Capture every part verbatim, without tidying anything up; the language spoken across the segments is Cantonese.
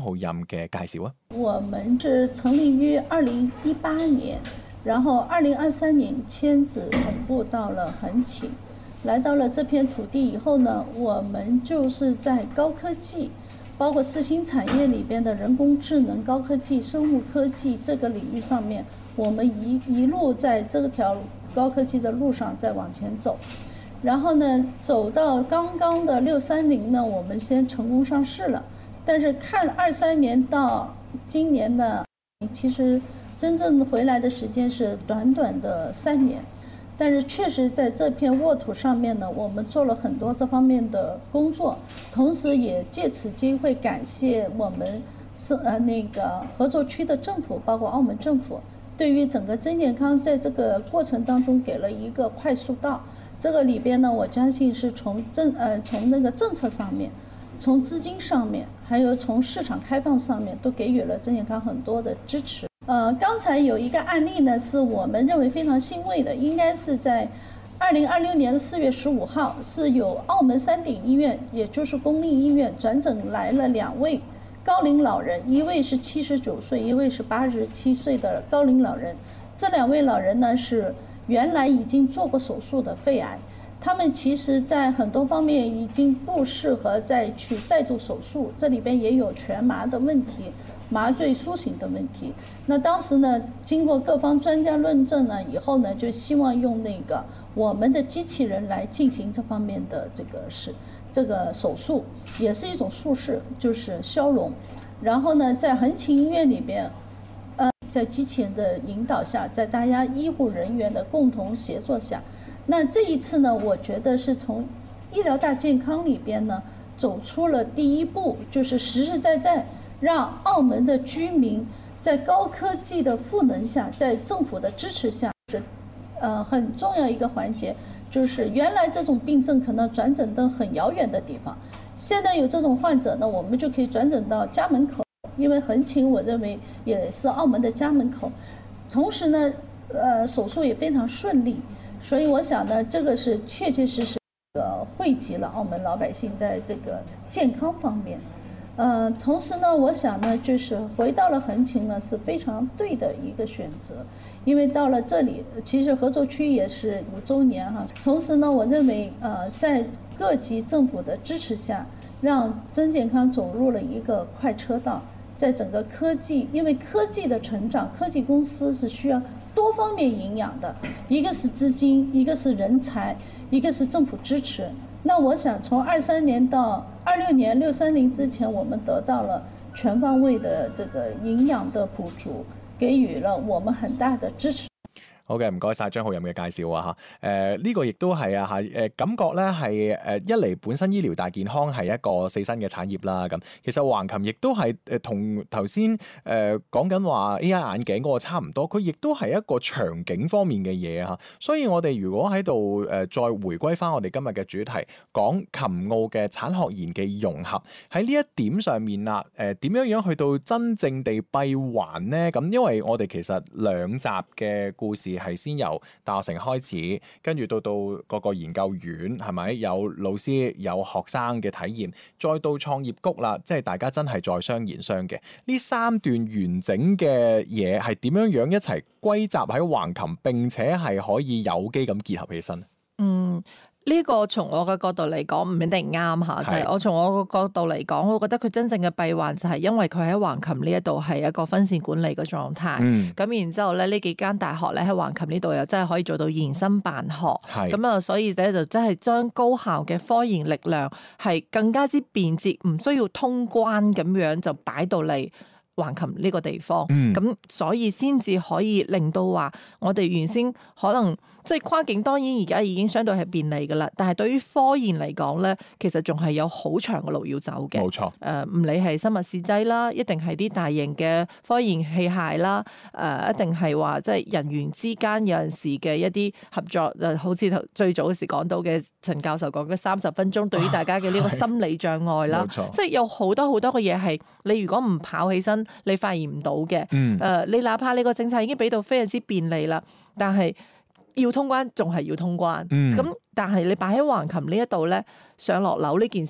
浩任嘅介紹啊。 我們是成立於二零一八年，然後二零二三年遷址總部到了橫琴。來到了這片土地以後呢，我們就是在高科技，包括新興產業裏邊的人工智能、高科技、生物科技這個領域上面，我們一一路在這條高科技的路上再往前走。然後呢，走到剛剛的六三零呢，我們先成功上市了。但是看二三年到今年呢，其實真正回來的時間是短短的三年。但是確實在這片沃土上面呢，我們做了很多這方面的工作，同時也借此機會感謝我們是呃那個合作區的政府，包括澳門政府，對於整個真健康在這個過程當中給了一個快速道。這個裏邊呢，我相信是從政呃從那個政策上面，從資金上面，還有從市場開放上面，都給予了真健康很多的支持。呃，剛才有一個案例呢，是我們認為非常欣慰的，應該是在二零二六年四月十五號，是有澳門山頂醫院，也就是公立醫院轉診來了兩位高齡老人，一位是七十九歲，一位是八十七歲的高齡老人。這兩位老人呢，是原來已經做過手術的肺癌，他們其實在很多方面已經不適合再去再度手術，這裏邊也有全麻的問題，麻醉蘇醒的問題。那當時呢，經過各方專家論證呢以後呢，就希望用那個我們的機器人來進行這方面的這個是這個手術，也是一種術式，就是消融。然後呢，在橫琴醫院裏邊，呃，在機器人的引導下，在大家醫護人員的共同協作下，那這一次呢，我覺得是從醫療大健康裏邊呢走出了第一步，就是實實在在讓澳門的居民在高科技的賦能下，在政府的支持下，是呃很重要一個環節，就是原來這種病症可能轉診到很遙遠的地方，現在有這種患者呢，我們就可以轉診到家門口，因為橫琴我認為也是澳門的家門口，同時呢，呃手術也非常順利，所以我想呢，這個是確確實實呃惠及了澳門老百姓在這個健康方面。呃，同時呢，我想呢，就是回到了橫琴呢，是非常對的一個選擇，因為到了這裡，其實合作區也是五週年哈。同時呢，我認為呃，在各級政府的支持下，讓真健康走入了一個快車道，在整個科技，因為科技的成長，科技公司是需要多方面營養的，一個是資金，一個是人才，一個是政府支持。那我想從二三年到二六年六三零之前，我們得到了全方位的這個營養的補足，給予了我們很大的支持。 好嘅，唔該晒張浩任嘅介紹啊嚇。誒呢個亦都係啊嚇誒感覺咧係誒一嚟本身醫療大健康係一個四新嘅產業啦。咁其實橫琴亦都係誒同頭先誒講緊話 A I 眼鏡嗰個差唔多，佢亦都係一個場景方面嘅嘢嚇。所以我哋如果喺度誒再回歸翻我哋今日嘅主題，講琴澳嘅產學研嘅融合，喺呢一點上面啦，誒點樣樣去到真正地閉環呢？咁因為我哋其實兩集嘅故事。係先由大學城開始，跟住到到各個研究院，係咪有老師有學生嘅體驗，再到創業谷啦，即係大家真係在商言商嘅呢三段完整嘅嘢，係點樣樣一齊歸集喺橫琴，並且係可以有機咁結合起身。 嗯。呢、這個從我嘅角度嚟講唔一定啱嚇，就係、是、我從我個角度嚟講，我覺得佢真正嘅閉環就係因為佢喺橫琴呢一度係一個分線管理嘅狀態。咁、嗯、然之後咧，呢幾間大學咧喺橫琴呢度又真係可以做到延伸辦學。咁啊，所以咧就真係將高效嘅科研力量係更加之便捷，唔需要通關咁樣就擺到嚟橫琴呢個地方。咁、嗯、所以先至可以令到話我哋原先可能。即係跨境當然而家已經相對係便利㗎啦，但係對於科研嚟講咧，其實仲係有好長嘅路要走嘅。冇錯，誒唔理係生物試劑啦，一定係啲大型嘅科研器械啦，誒、呃、一定係話即係人員之間有陣時嘅一啲合作，誒好似最早時講到嘅陳教授講嘅三十分鐘，對於大家嘅呢個心理障礙啦，即係有好多好多嘅嘢係你如果唔跑起身，你發現唔到嘅。誒、嗯呃、你哪怕你個政策已經俾到非常之便利啦，但係要通關仲係要通關，咁、嗯、但係你擺喺橫琴呢一度咧，上落樓呢件事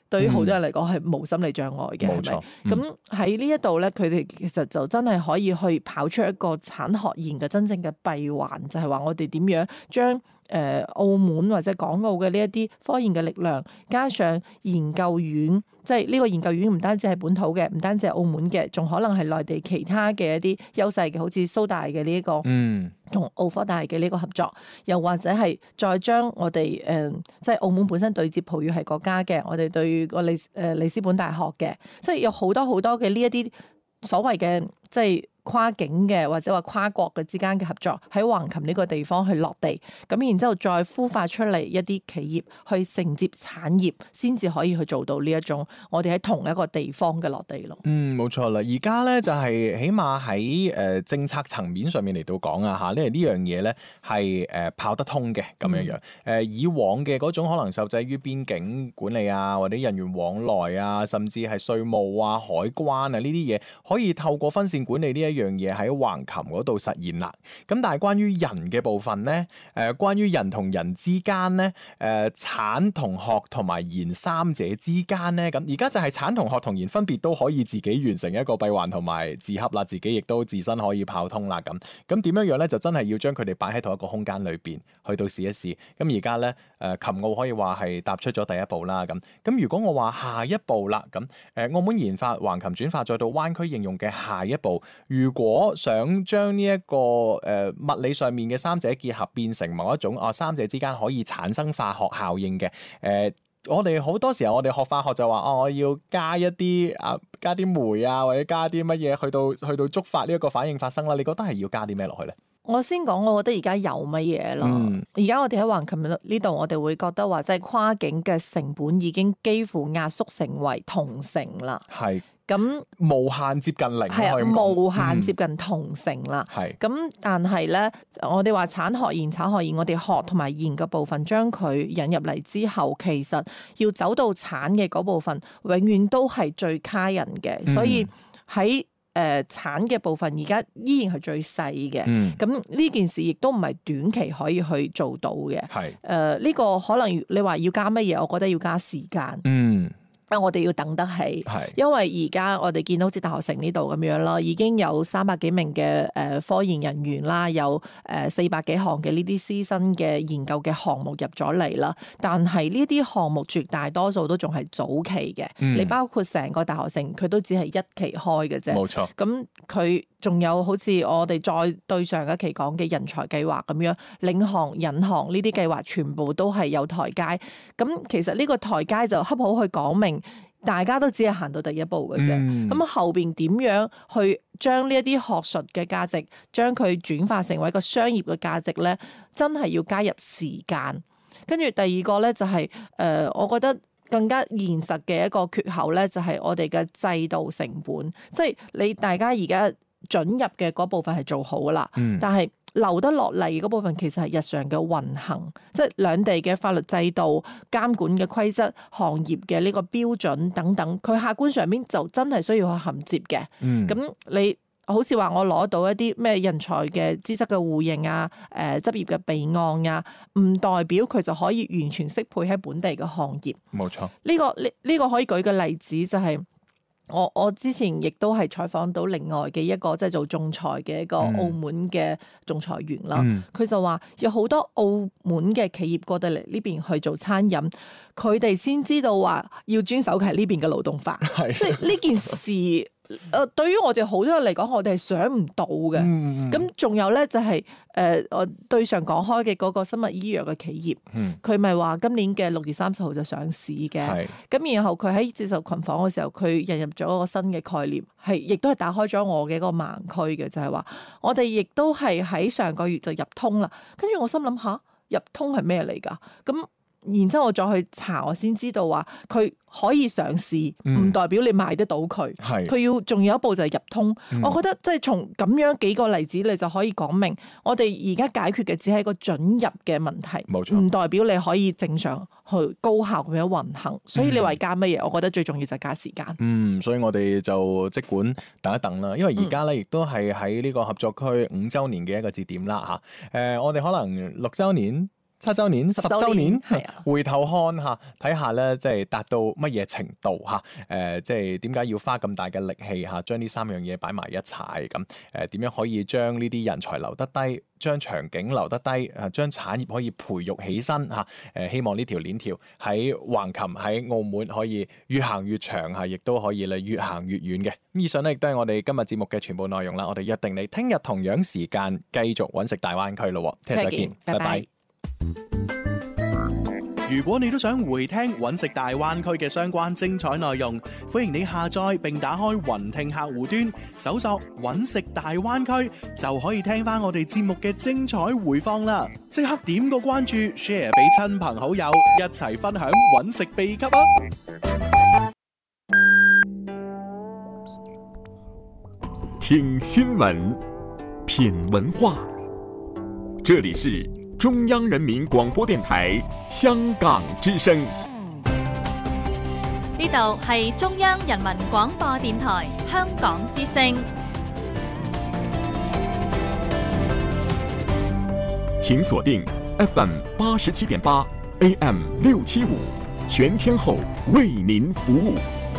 對於好多人嚟講係冇心理障礙嘅，係咪、嗯？咁喺呢一度咧，佢哋其實就真係可以去跑出一個產學研嘅真正嘅閉環，就係、是、話我哋點樣將誒、呃、澳門或者港澳嘅呢一啲科研嘅力量，加上研究院，即係呢個研究院唔單止係本土嘅，唔單止係澳門嘅，仲可能係內地其他嘅一啲優勢嘅，好似蘇大嘅呢一個，嗯，同澳科大嘅呢個合作，又或者係再將我哋誒、呃、即係澳門本身對接葡語系國家嘅，我哋對個里誒里斯本大學嘅，即係有好多好多嘅呢一啲所謂嘅即係跨境嘅或者話跨國嘅之間嘅合作，喺橫琴呢個地方去落地，咁然之後再孵化出嚟一啲企業去承接產業，先至可以去做到呢一種我哋喺同一個地方嘅落地咯。嗯， 冇錯啦。而家咧就係起碼喺誒政策層面上面嚟到講啊嚇，因為呢樣嘢咧係誒跑得通嘅咁樣樣。誒、嗯、以往嘅嗰種可能受制於邊境管理啊，或者人員往來啊，甚至係稅務啊、海關啊呢啲嘢，可以透過分線管理呢一樣嘢喺橫琴嗰度實現啦。咁但係關於人嘅部分咧，誒、呃、關於人同人之間咧，誒、呃、產同學同埋研三者之間咧，咁而家就係產同學同研分別都可以自己完成一個閉環同埋自洽啦，自己亦都自身可以跑通啦。咁咁點樣樣咧，就真係要將佢哋擺喺同一個空間裏邊去到試一試。咁而家咧，誒、呃、琴澳可以話係踏出咗第一步啦。咁咁如果我話下一步啦，咁誒、呃、澳門研發橫琴轉化再到灣區應用嘅下一步，如果想將呢一個誒、呃、物理上面嘅三者結合變成某一種啊，三者之間可以產生化學效應嘅誒、呃，我哋好多時候我哋學化學就話哦，我要加一啲啊，加啲酶啊，或者加啲乜嘢去到去到觸發呢一個反應發生啦。你覺得係要加啲咩落去咧？ 我先講，我覺得而家有乜嘢咯？而家、嗯、我哋喺橫琴呢度，我哋會覺得話即係跨境嘅成本已經幾乎壓縮成為同城啦。係。咁無限接近零， 係啊，無限接近同城啦。係、嗯。咁但係咧，我哋話產學研、產學研，我哋學同埋研嘅部分，將佢引入嚟之後，其實要走到產嘅嗰部分，永遠都係最卡人嘅。嗯、所以喺誒、呃、產嘅部分，而家依然係最細嘅。咁呢、嗯、件事亦都唔係短期可以去做到嘅。係是。誒呢、呃這個可能你話要加乜嘢，我覺得要加時間。嗯。因為我哋要等得起，是因為而家我哋見到好似大學城呢度咁樣啦，已經有三百幾名嘅誒科研人員啦，有誒四百幾項嘅呢啲師生嘅研究嘅項目入咗嚟啦。但係呢啲項目絕大多數都仲係早期嘅，嗯、你包括成個大學城佢都只係一期開嘅啫。冇錯。咁佢仲有好似我哋再對上一期講嘅人才計劃咁樣，領航、引航呢啲計劃全部都係有台階。咁其實呢個台階就恰好去講明。大家都只係行到第一步嘅啫，咁、嗯、後邊點樣去將呢一啲學術嘅價值，將佢轉化成為一個商業嘅價值咧？真係要加入時間。跟住第二個咧就係、是、誒、呃，我覺得更加現實嘅一個缺口咧，就係我哋嘅制度成本，即係你大家而家准入嘅嗰部分係做好噶啦，嗯、但係留得落嚟嗰部分其實係日常嘅運行，即係兩地嘅法律制度、監管嘅規則、行業嘅呢個標準等等，佢客觀上面就真係需要去銜接嘅。咁、嗯、你好似話我攞到一啲咩人才嘅資質嘅互認啊、誒、呃、執業嘅備案啊，唔代表佢就可以完全適配喺本地嘅行業。冇錯，呢、呢個呢呢、呢個可以舉嘅例子就係、是。我我之前亦都係採訪到另外嘅一個即係做仲裁嘅一個澳門嘅仲裁員啦，佢、嗯、就話有好多澳門嘅企業過到嚟呢邊去做餐飲，佢哋先知道話要遵守係呢邊嘅勞動法，的即係呢件事。誒、呃，對於我哋好多人嚟講，我哋係想唔到嘅。咁仲、嗯、有咧，就係、是、誒、呃，我對上講開嘅嗰個生物醫藥嘅企業，佢咪話今年嘅六月三十號就上市嘅。咁是然後佢喺接受群訪嘅時候，佢引入咗一個新嘅概念，係亦都係打開咗我嘅一個盲區嘅，就係、是、話我哋亦都係喺上個月就入通啦。跟住我心諗下，入通係咩嚟㗎？咁然之後我再去查，我先知道話佢可以上市，唔、嗯、代表你賣得到佢。係佢是要仲有一步就係入通。嗯、我覺得即係從咁樣幾個例子，你就可以講明，我哋而家解決嘅只係一個准入嘅問題，冇錯，唔代表你可以正常去高效咁樣運行。所以你話加乜嘢？我覺得最重要就係加時間。嗯，所以我哋就即管等一等啦，因為而家咧亦都係喺呢個合作區五週年嘅一個節點啦嚇。誒、呃，我哋可能六週年。 七週年、十週年， 係啊， 回頭看下，睇下咧，即係達到乜嘢程度嚇？誒、呃，即係點解要花咁大嘅力氣嚇，將呢三樣嘢擺埋一齊咁？誒、呃，點樣可以將呢啲人才留得低，將場景留得低，誒，將產業可以培育起身嚇？誒、呃，希望呢條鏈條喺橫琴喺澳門可以越行越長嚇，亦都可以咧越行越遠嘅。咁以上咧亦都係我哋今日節目嘅全部內容啦。我哋約定你聽日同樣時間繼續揾食大灣區咯。聽日再見，拜拜。 如果你都想回聽揾食大灣區嘅相關精彩內容，歡迎你下載並打開雲聽客戶端，搜索揾食大灣區，就可以聽翻我哋節目嘅精彩回放啦！即刻點個關注 ，share 俾親朋好友，一齊分享揾食秘笈啊！ 聽新聞，品文化，這裡是中央人民廣播電台香港之聲。 呢度係中央人民廣播電台香港之聲。 請鎖定 F M 八十七點八 A M 六七五，全天候為您服務。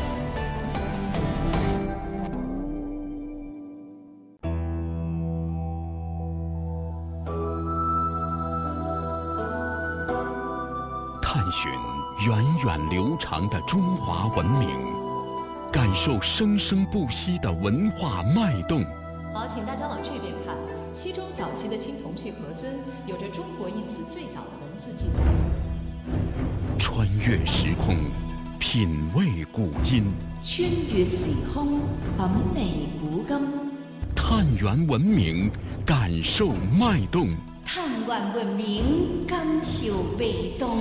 探尋源遠流長的中華文明，感受生生不息的文化脈動。 好，請大家往這邊看，西周早期的青銅器盒尊有着中國一詞最早的文字記載。 穿越時空，品味古今。 穿越時空，品味古今。 探源文明，感受脈動。 探源文明，感受脈動。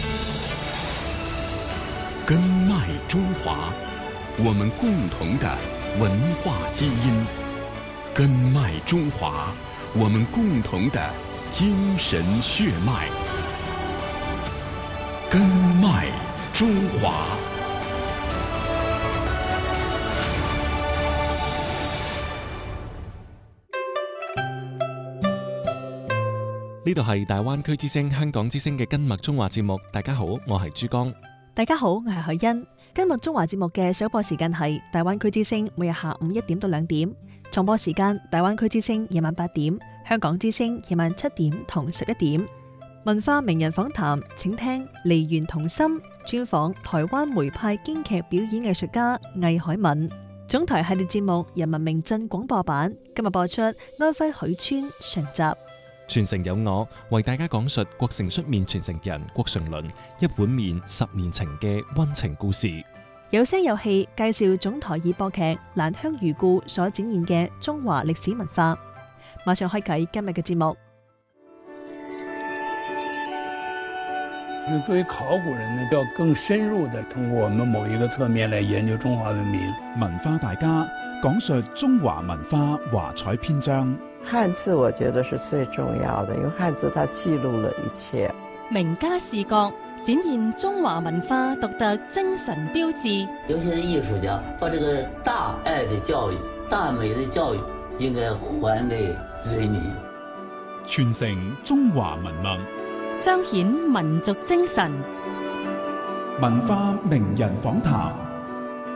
根脈中華，我們共同的文化基因。根脈中華，我們共同的精神血脈。根脈中華。 呢度係大灣區之聲、香港之聲嘅根脈中華節目。大家好，我係珠江。 大家好，我係海欣。根脈中華節目嘅首播時間係大灣區之聲，每日下午一點到兩點。重播時間大灣區之聲夜晚八點，香港之聲夜晚七點同十一點。文化名人訪談，請聽梨園同心專訪台灣梅派京劇表演藝術家魏海敏。總台系列節目《人民名鎮》廣播版今日播出安徽許村上集。 傳承有我，為大家講述國城出面傳承人郭純倫一碗麵十年情嘅溫情故事。 有聲有戲介紹總台熱播劇《蘭香如故》所展現嘅中華歷史文化。馬上開啟今日嘅節目。 作為考古人呢，要更深入地通過我們某一個側面來研究中華文明。 文化大家講述中華文化華彩篇章。 漢字我覺得是最重要的，因為漢字它記錄了一切。 名家視角展現中華文化獨特精神標誌。 尤其是藝術家，把這個大愛的教育、大美的教育應該還給人民， 傳承中華文脈， 彰顯民族精神。 文化名人訪談。